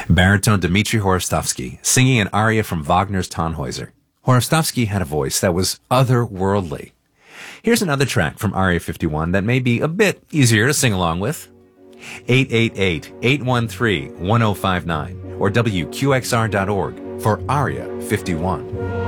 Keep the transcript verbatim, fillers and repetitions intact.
Baritone Dmitri Horostovsky singing an aria from Wagner's Tannhäuser. Horostovsky had a voice that was otherworldly. Here's another track from Aria fifty-one that may be a bit easier to sing along with. eight eight eight, eight one three, one zero five nine or W Q X R dot org for Aria fifty-one.